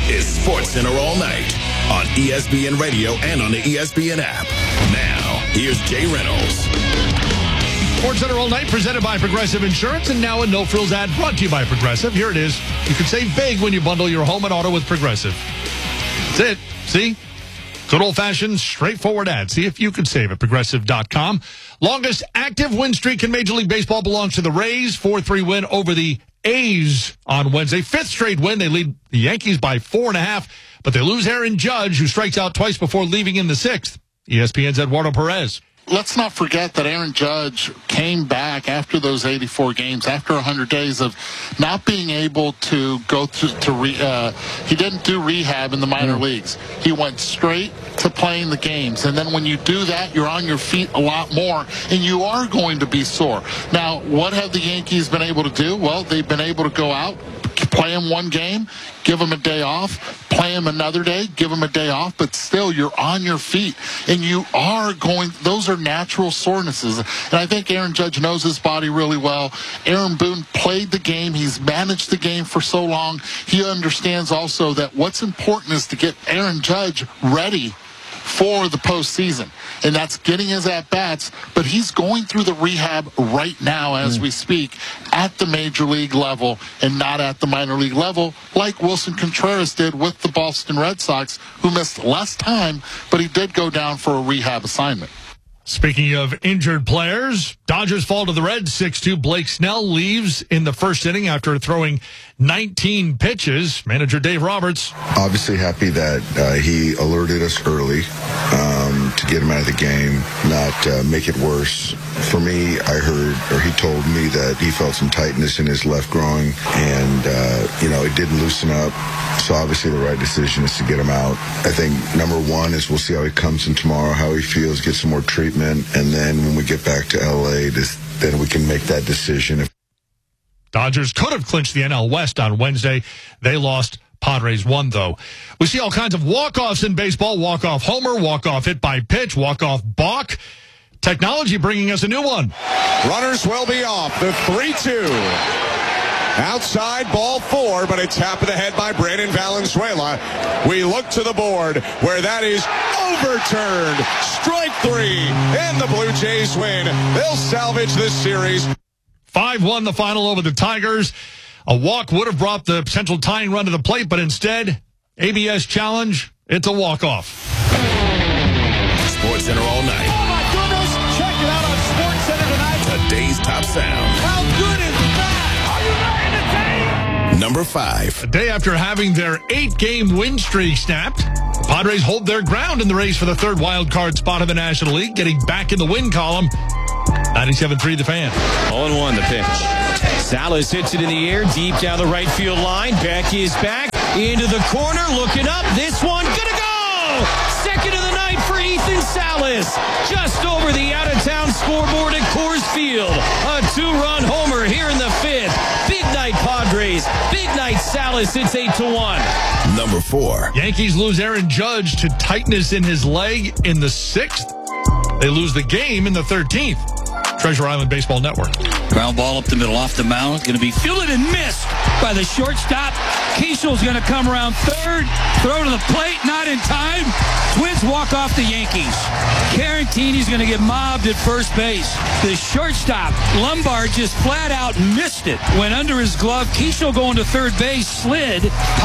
is SportsCenter All Night on ESPN Radio and on the ESPN app. Now, here's Jay Reynolds. SportsCenter All Night presented by Progressive Insurance, and now a no-frills ad brought to you by Progressive. Here it is. You can save big when you bundle your home and auto with Progressive. That's it. See? Good old-fashioned, straightforward ad. See if you can save at Progressive.com. Longest active win streak in Major League Baseball belongs to the Rays. 4-3 win over the A's on Wednesday. Fifth straight win. They lead the Yankees by 4.5, but they lose Aaron Judge, who strikes out twice before leaving in the sixth. ESPN's Eduardo Perez. Let's not forget that Aaron Judge came back after those 84 games, after 100 days of not being able to go he didn't do rehab in the minor leagues. He went straight to playing the games. And then when you do that, you're on your feet a lot more, and you are going to be sore. Now, what have the Yankees been able to do? Well, they've been able to go out, play him one game, give him a day off, play him another day, give him a day off, but still you're on your feet, and you are going, those are natural sorenesses. And I think Aaron Judge knows his body really well. Aaron Boone played the game. He's managed the game for so long. He understands also that what's important is to get Aaron Judge ready for the postseason, and that's getting his at-bats, but he's going through the rehab right now as we speak at the major league level and not at the minor league level like Wilson Contreras did with the Boston Red Sox, who missed less time, but he did go down for a rehab assignment. Speaking of injured players, Dodgers fall to the Reds 6-2. Blake Snell leaves in the first inning after throwing 19 pitches. Manager Dave Roberts. Obviously happy that he alerted us early to get him out of the game, not make it worse. For me, I heard, or he told me that he felt some tightness in his left groin, and, it didn't loosen up. So obviously the right decision is to get him out. I think number one is we'll see how he comes in tomorrow, how he feels, get some more treatment, and then when we get back to L.A., then we can make that decision. Dodgers could have clinched the NL West on Wednesday. They lost. Padres won, though. We see all kinds of walk-offs in baseball. Walk-off homer, walk-off hit by pitch, walk-off balk. Technology bringing us a new one. Runners will be off. The 3-2. Outside ball 4, but it's tapped to the head by Brandon Valenzuela. We look to the board where that is overturned. Strike 3, and the Blue Jays win. They'll salvage this series. 5-1 the final over the Tigers. A walk would have brought the potential tying run to the plate, but instead, ABS challenge, it's a walk-off. SportsCenter All Night. Oh, my goodness. Check it out on SportsCenter tonight. Today's top sound. How good is that? Are you ready to take? Number 5. A day after having their 8-game win streak snapped, the Padres hold their ground in the race for the third wild card spot in the National League, getting back in the win column. 97.3 The Fan. 0-1 the pitch. Salas hits it in the air, deep down the right field line. Beck is back into the corner, looking up. This one gonna go! Second of the night for Ethan Salas. Just over the out-of-town scoreboard at Coors Field. A 2-run homer here in the 5th. Big night Padres. Big night Salas. It's 8-1. Number 4. Yankees lose Aaron Judge to tightness in his leg in the 6th. They lose the game in the 13th. Treasure Island Baseball Network. Ground ball up the middle, off the mound. Going to be fielded and missed by the shortstop. Keishel's going to come around third. Throw to the plate, not in time. Twins walk off the Yankees. Carantini's going to get mobbed at first base. The shortstop, Lombard, just flat out missed it. Went under his glove. Keichel going to third base, slid.